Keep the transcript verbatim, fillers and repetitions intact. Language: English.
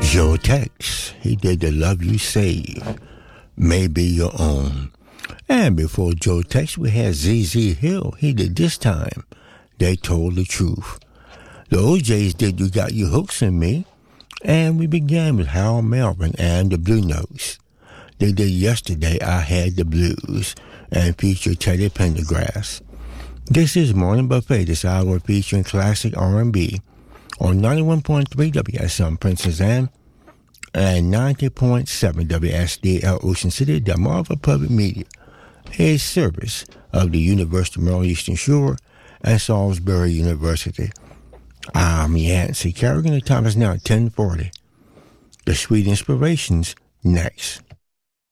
Joe Tex, he did The Love You Save, May Be Your Own. And before Joe Tex, we had Z Z Hill. He did This Time, They Told the Truth. The O Js did You Got Your Hooks in Me. And we began with Harold Melvin and the Blue Notes. They did Yesterday I Had the Blues and featured Teddy Pendergrass. This is Morning Buffet, this hour featuring classic R and B on ninety-one point three W S M Princess Anne and ninety point seven W S D L Ocean City, Delmarva Public Media, a service of the University of Maryland Eastern Shore and Salisbury University. I'm Yancey Kerrigan. The time is now ten forty. The Sweet Inspirations next.